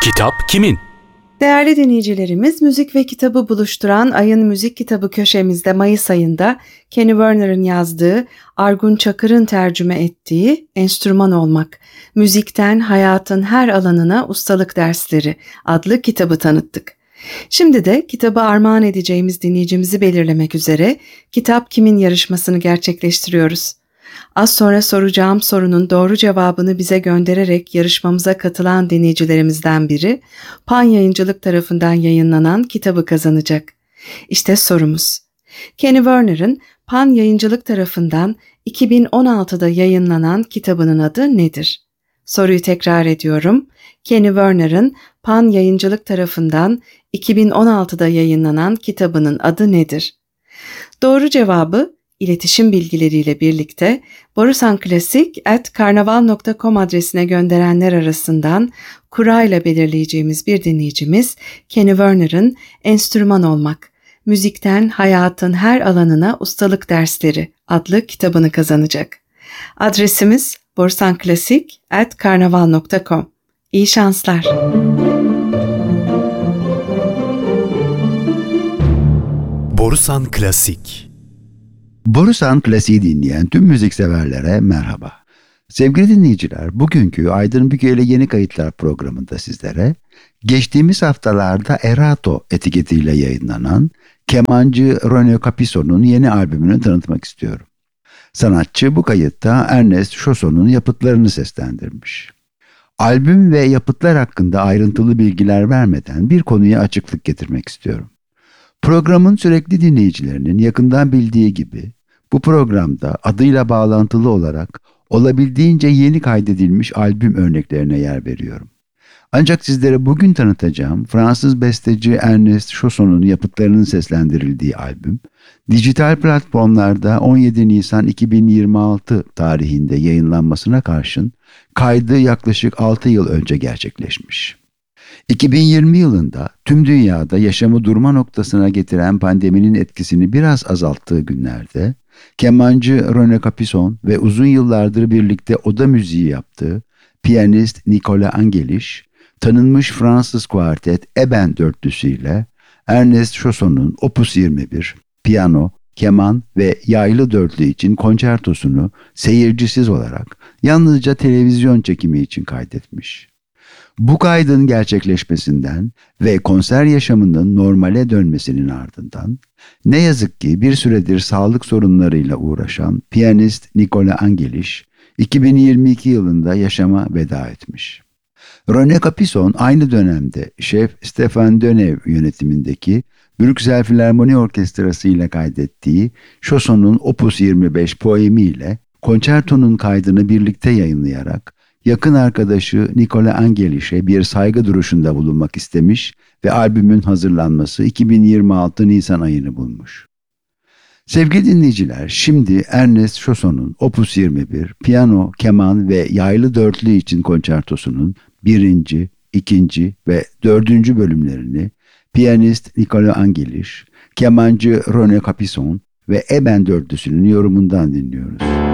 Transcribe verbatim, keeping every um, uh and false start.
Kitap kimin? Değerli dinleyicilerimiz, müzik ve kitabı buluşturan Ayın Müzik Kitabı köşemizde Mayıs ayında Kenny Werner'ın yazdığı, Argun Çakır'ın tercüme ettiği Enstrüman Olmak, Müzikten Hayatın Her Alanına Ustalık Dersleri adlı kitabı tanıttık. Şimdi de kitabı armağan edeceğimiz dinleyicimizi belirlemek üzere Kitap Kimin yarışmasını gerçekleştiriyoruz. Az sonra soracağım sorunun doğru cevabını bize göndererek yarışmamıza katılan dinleyicilerimizden biri, Pan Yayıncılık tarafından yayınlanan kitabı kazanacak. İşte sorumuz. Kenny Werner'ın Pan Yayıncılık tarafından iki bin on altıda yayınlanan kitabının adı nedir? Soruyu tekrar ediyorum. Kenny Werner'ın Pan Yayıncılık tarafından iki bin on altıda yayınlanan kitabının adı nedir? Doğru cevabı İletişim bilgileriyle birlikte borusanclassic at karnaval nokta com adresine gönderenler arasından kurayla belirleyeceğimiz bir dinleyicimiz Kenny Werner'ın Enstrüman Olmak, Müzikten Hayatın Her Alanına Ustalık Dersleri adlı kitabını kazanacak. Adresimiz borusanclassic at karnaval nokta com. İyi şanslar. Borusan Klasik. Borusan Klasik'i dinleyen tüm müzikseverlere merhaba. Sevgili dinleyiciler, bugünkü Aydın Bükü ile Yeni Kayıtlar programında sizlere geçtiğimiz haftalarda Erato etiketiyle yayınlanan kemancı Rene Capisso'nun yeni albümünü tanıtmak istiyorum. Sanatçı bu kayıtta Ernest Chausson'un yapıtlarını seslendirmiş. Albüm ve yapıtlar hakkında ayrıntılı bilgiler vermeden bir konuya açıklık getirmek istiyorum. Programın sürekli dinleyicilerinin yakından bildiği gibi bu programda adıyla bağlantılı olarak olabildiğince yeni kaydedilmiş albüm örneklerine yer veriyorum. Ancak sizlere bugün tanıtacağım Fransız besteci Ernest Chausson'un yapıtlarının seslendirildiği albüm, dijital platformlarda on yedi Nisan iki bin yirmi altı tarihinde yayınlanmasına karşın kaydı yaklaşık altı yıl önce gerçekleşmiş. iki bin yirmi yılında tüm dünyada yaşamı durma noktasına getiren pandeminin etkisini biraz azalttığı günlerde, kemancı Rene Capisson ve uzun yıllardır birlikte oda müziği yaptığı piyanist Nicolas Angelis, tanınmış Fransız kuartet Eben dörtlüsüyle Ernest Chausson'un Opus yirmi bir, piyano, keman ve yaylı dörtlü için konçertosunu seyircisiz olarak yalnızca televizyon çekimi için kaydetmiş. Bu kaydın gerçekleşmesinden ve konser yaşamının normale dönmesinin ardından ne yazık ki bir süredir sağlık sorunlarıyla uğraşan piyanist Nicolas Angelis iki bin yirmi iki yılında yaşama veda etmiş. Rene Capisson aynı dönemde şef Stéphane Deneuve yönetimindeki Brüksel Filarmoni Orkestrası ile kaydettiği Chausson'un Opus yirmi beş poemi ile konçertonun kaydını birlikte yayınlayarak yakın arkadaşı Nicolas Angelis'e bir saygı duruşunda bulunmak istemiş ve albümün hazırlanması iki bin yirmi altı Nisan ayını bulmuş. Sevgili dinleyiciler, şimdi Ernest Chausson'un Opus yirmi bir, piyano, keman ve yaylı dörtlü için konçertosunun birinci, ikinci ve dördüncü bölümlerini piyanist Nicolas Angelis, kemancı Rene Capisson ve Eben dörtlüsünün yorumundan dinliyoruz.